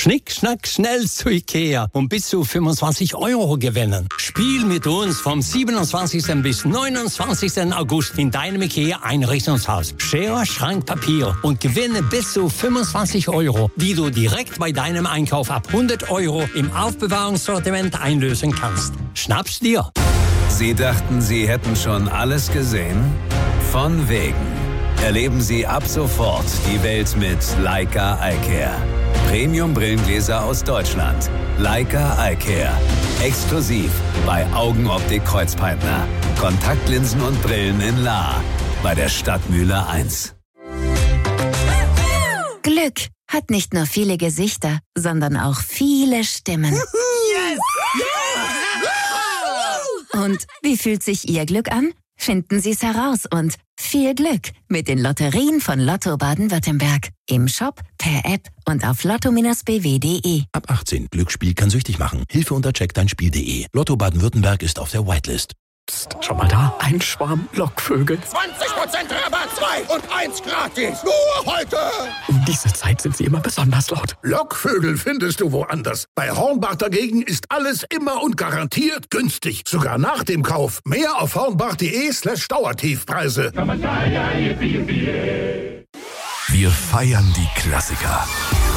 Schnick, schnack, schnell zu Ikea und bis zu 25 € gewinnen. Spiel mit uns vom 27. bis 29. August in deinem Ikea-Einrichtungshaus. Schere, Schrank, Papier und gewinne bis zu 25 €, die du direkt bei deinem Einkauf ab 100 € im Aufbewahrungssortiment einlösen kannst. Schnapp's dir! Sie dachten, Sie hätten schon alles gesehen? Von wegen. Erleben Sie ab sofort die Welt mit Leica iCare. Premium-Brillengläser aus Deutschland. Leica iCare. Exklusiv bei Augenoptik Kreuzpeitner. Kontaktlinsen und Brillen in Lahr. Bei der Stadtmühle 1. Glück hat nicht nur viele Gesichter, sondern auch viele Stimmen. Yes! Und wie fühlt sich Ihr Glück an? Finden Sie es heraus und viel Glück mit den Lotterien von Lotto Baden-Württemberg. Im Shop, per App und auf lotto-bw.de. Ab 18. Glücksspiel kann süchtig machen. Hilfe unter checkdeinspiel.de. Lotto Baden-Württemberg ist auf der Whitelist. Psst, schau mal da. Ein Schwarm Lockvögel. 20% Rabatt, 2 und 1 gratis. Nur heute. Um diese Zeit sind sie immer besonders laut. Lockvögel findest du woanders. Bei Hornbach dagegen ist alles immer und garantiert günstig. Sogar nach dem Kauf. Mehr auf hornbach.de/Dauertiefpreise. Wir feiern die Klassiker.